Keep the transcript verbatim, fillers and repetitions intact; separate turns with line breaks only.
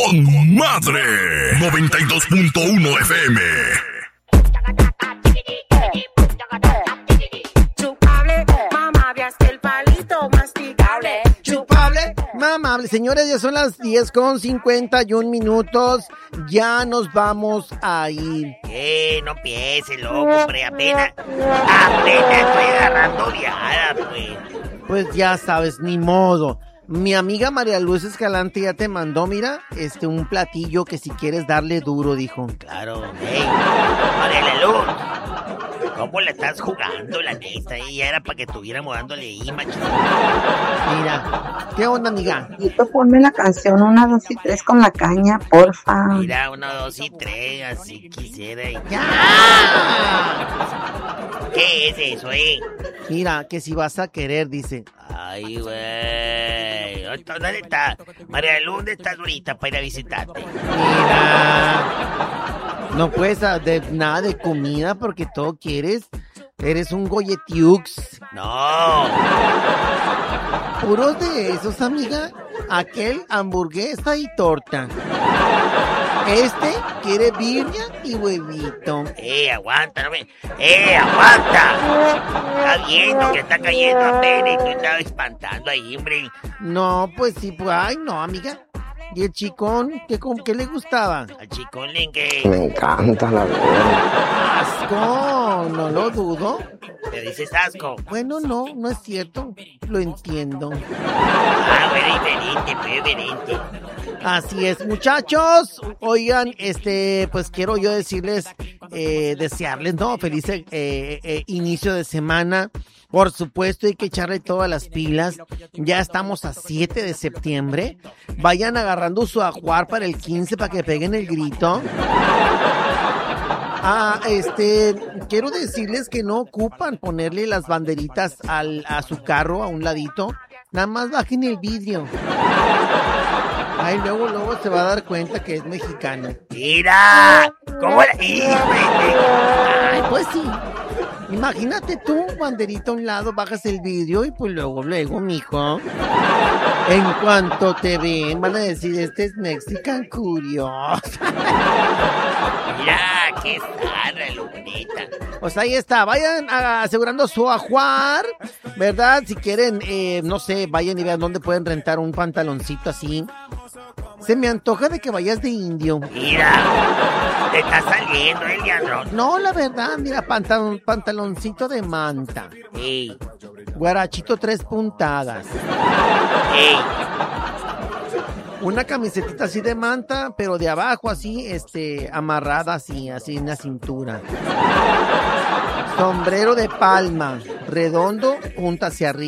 con madre. noventa y dos punto uno F M.
Chupable, mamable, hasta el palito masticable.
Chupable, mamable. Señores, ya son las diez con cincuenta y un minutos. Ya nos vamos a ir.
Eh, no piense, loco, hombre, apenas, apenas estoy agarrando viada, pues.
Pues ya sabes, ni modo. Mi amiga María Luz Escalante ya te mandó, mira, este, un platillo que si quieres darle duro, dijo.
Claro, hey, María Luz, ¿cómo la estás jugando, la neta? Ella era para que estuviéramos dándole ahí, macho.
Mira, ¿qué onda, amiga?
Y tú ponme la canción una, dos y tres con la caña, porfa.
Mira, una, dos y tres, así quisiera. Y...
¡Ya!
¿Qué es eso, eh?
Mira, que si vas a querer, dice.
Ay, güey. ¿Dónde está? María Luz, ¿dónde estás ahorita para ir a visitarte?
Mira, no puedes de nada de comida porque todo quieres. Eres un goyetiux.
No.
Puros de esos, amiga. Aquel hamburguesa y torta. Este quiere birria y huevito.
Eh, aguanta, no me... Eh, aguanta. Está viendo que está cayendo apenas y tú estás espantando ahí, hombre.
No, pues sí, pues, ay, no, amiga. ¿Y el chicón? ¿Qué, con, qué le gustaba?
Al chicón le que...
Me encanta la verdad.
Asco, no lo dudo.
¿Te dices asco?
Bueno, no, no es cierto. Lo entiendo.
Ah, bueno, diferente, pues diferente.
Así es, muchachos. Oigan, este, pues quiero yo decirles, eh, desearles, ¿no? Feliz eh, eh, inicio de semana. Por supuesto, hay que echarle todas las pilas. Ya estamos a siete de septiembre. Vayan agarrando su ajuar para el quince para que peguen el grito. Ah, este, quiero decirles que no ocupan ponerle las banderitas al, a su carro a un ladito. Nada más bajen el vidrio. Ay, luego, luego se va a dar cuenta que es mexicano.
¡Mira! ¿Cómo la...?
Ay, pues sí. Imagínate tú, banderita a un lado, bajas el vidrio y pues luego, luego, mijo. En cuanto te ven, van a decir, este es Mexican Curious.
Mira, qué zarra, lo bonita.
Pues ahí está, vayan asegurando su ajuar, ¿verdad? Si quieren, eh, no sé, vayan y vean dónde pueden rentar un pantaloncito así. Se me antoja de que vayas de indio.
Mira, te está saliendo el diandrón.
No, la verdad, mira, pantalon, pantaloncito de manta.
Ey.
Guarachito tres puntadas.
Ey.
Una camisetita así de manta, pero de abajo así, este, amarrada así, así en la cintura. Sombrero de palma, redondo, punta hacia arriba.